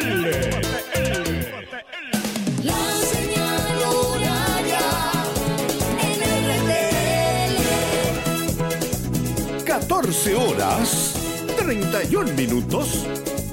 La señal horaria en RTL. 14 horas, 31 minutos.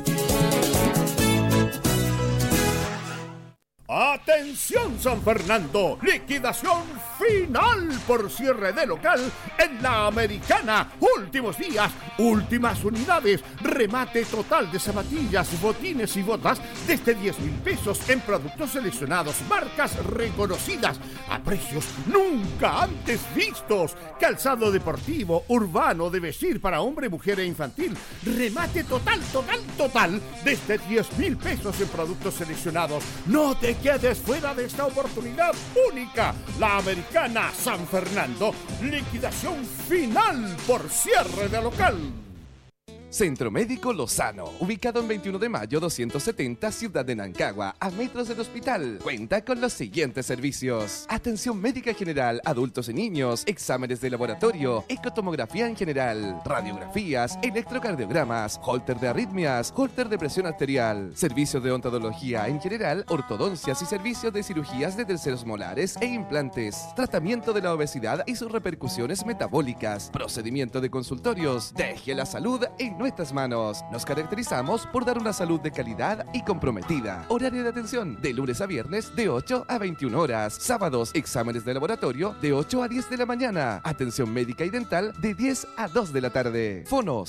¡Atención San Fernando! ¡Liquidación final por cierre de local en La Americana! Últimos días, últimas unidades. Remate total de zapatillas, botines y botas desde 10,000 pesos en productos seleccionados, marcas reconocidas a precios nunca antes vistos. Calzado deportivo, urbano, de vestir para hombre, mujer e infantil. Remate total desde 10,000 pesos en productos seleccionados. No te quedes fuera de esta oportunidad única. La Americana San Fernando, liquidación final por cierre de local. Centro Médico Lozano, ubicado en 21 de mayo 270, Ciudad de Nancagua, a metros del hospital. Cuenta con los siguientes servicios: atención médica general, adultos y niños, exámenes de laboratorio, ecotomografía en general, radiografías, electrocardiogramas, holter de arritmias, holter de presión arterial, servicios de odontología en general, ortodoncias y servicios de cirugías de terceros molares e implantes, tratamiento de la obesidad y sus repercusiones metabólicas, procedimiento de consultorios. Deje la salud en nuestras manos. Nos caracterizamos por dar una salud de calidad y comprometida. Horario de atención de lunes a viernes de 8 a 21 horas. Sábados, exámenes de laboratorio de 8 a 10 de la mañana. Atención médica y dental de 10 a 2 de la tarde. Fono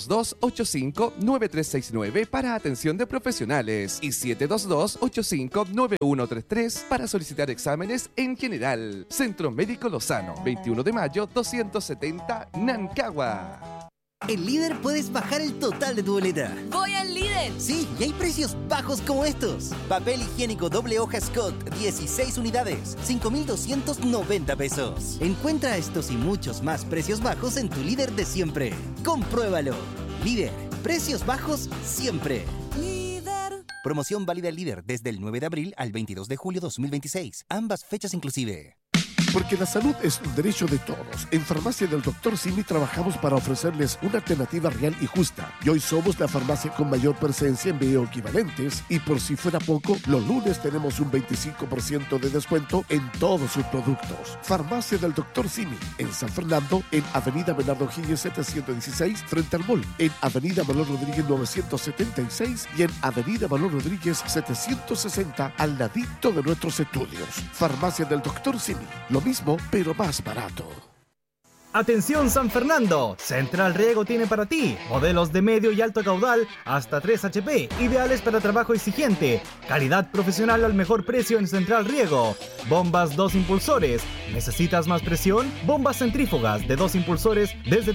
722-85-9369 para atención de profesionales y 722-85-9133 para solicitar exámenes en general. Centro Médico Lozano, 21 de mayo 270, Nancagua. En Líder puedes bajar el total de tu boleta. ¡Voy al Líder! Sí, y hay precios bajos como estos. Papel higiénico doble hoja Scott, 16 unidades, 5,290 pesos. Encuentra estos y muchos más precios bajos en tu Líder de siempre. Compruébalo. Líder, precios bajos siempre. Líder. Promoción válida en Líder desde el 9 de abril al 22 de julio 2026. Ambas fechas inclusive. Porque la salud es un derecho de todos. En Farmacia del Dr. Simi trabajamos para ofrecerles una alternativa real y justa. Y hoy somos la farmacia con mayor presencia en bioequivalentes. Y por si fuera poco, los lunes tenemos un 25% de descuento en todos sus productos. Farmacia del Dr. Simi, en San Fernando, en Avenida Bernardo Higgins 716, frente al mall. En Avenida Manuel Rodríguez 976 y en Avenida Manuel Rodríguez 760, al ladito de nuestros estudios. Farmacia del Dr. Simi. Lo mismo, pero más barato. Atención San Fernando, Central Riego tiene para ti modelos de medio y alto caudal hasta 3 HP, ideales para trabajo exigente, calidad profesional al mejor precio en Central Riego. Bombas 2 impulsores, ¿necesitas más presión? Bombas centrífugas de 2 impulsores desde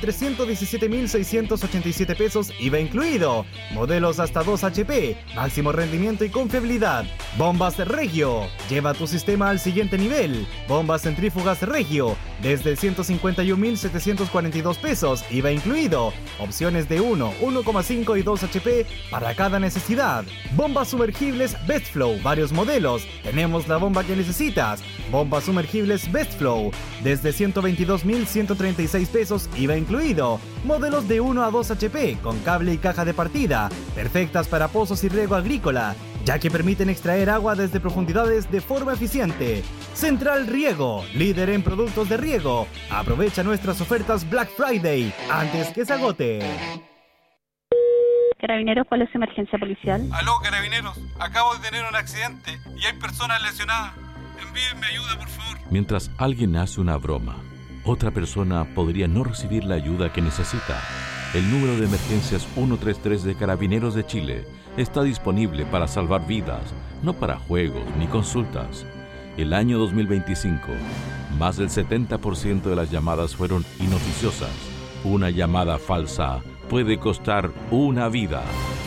317,687 pesos IVA incluido. Modelos hasta 2 HP, máximo rendimiento y confiabilidad. Bombas Regio, lleva tu sistema al siguiente nivel. Bombas centrífugas Regio desde 151,742 pesos IVA incluido. Opciones de 1, 1,5 y 2 HP para cada necesidad. Bombas sumergibles Best Flow, varios modelos. Tenemos la bomba que necesitas. Bombas sumergibles Best Flow desde 122,136 pesos IVA incluido. Modelos de 1 a 2 HP con cable y caja de partida, perfectas para pozos y riego agrícola, ya que permiten extraer agua desde profundidades de forma eficiente. Central Riego, líder en productos de riego. Aprovecha nuestras ofertas Black Friday antes que se agote. Carabineros, ¿cuál es su emergencia policial? Aló, Carabineros, acabo de tener un accidente y hay personas lesionadas. Envíenme ayuda, por favor. Mientras alguien hace una broma, otra persona podría no recibir la ayuda que necesita. El número de emergencias 133 de Carabineros de Chile está disponible para salvar vidas, no para juegos ni consultas. El año 2025, más del 70% de las llamadas fueron inoficiosas. Una llamada falsa puede costar una vida.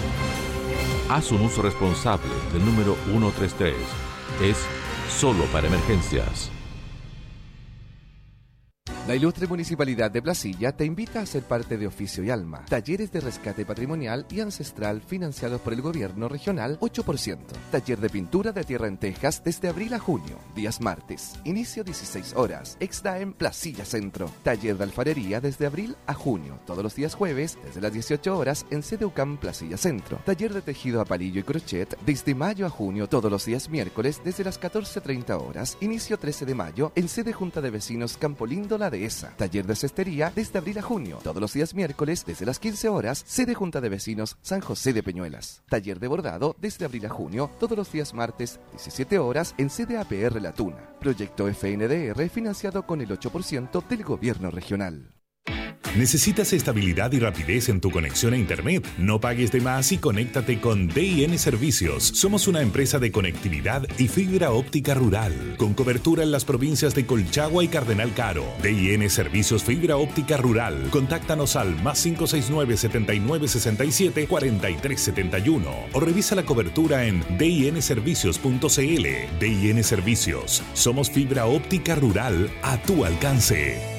Haz un uso responsable del número 133. Es solo para emergencias. La ilustre Municipalidad de Placilla te invita a ser parte de Oficio y Alma, talleres de rescate patrimonial y ancestral financiados por el Gobierno Regional 8%. Taller de pintura de tierra en Texas desde abril a junio, días martes, inicio 16 horas, extra en Placilla Centro. Taller de alfarería desde abril a junio, todos los días jueves desde las 18 horas en sede UCAM Placilla Centro. Taller de tejido a palillo y crochet desde mayo a junio, todos los días miércoles desde las 14:30 horas, inicio 13 de mayo en sede Junta de Vecinos Campo Lindo La Dehesa. Taller de cestería desde abril a junio, todos los días miércoles desde las 15 horas, sede Junta de Vecinos San José de Peñuelas. Taller de bordado desde abril a junio, todos los días martes 17 horas en sede APR La Tuna. Proyecto FNDR financiado con el 8% del Gobierno Regional. ¿Necesitas estabilidad y rapidez en tu conexión a Internet? No pagues de más y conéctate con DIN Servicios. Somos una empresa de conectividad y fibra óptica rural, con cobertura en las provincias de Colchagua y Cardenal Caro. DIN Servicios Fibra Óptica Rural. Contáctanos al +569 7967 4371 o revisa la cobertura en dinservicios.cl. DIN Servicios. Somos fibra óptica rural a tu alcance.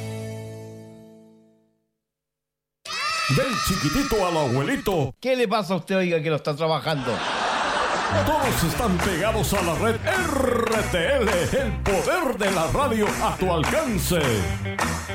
Del chiquitito al abuelito. ¿Qué le pasa a usted, oiga, que lo está trabajando? Todos están pegados a la red RTL, el poder de la radio a tu alcance.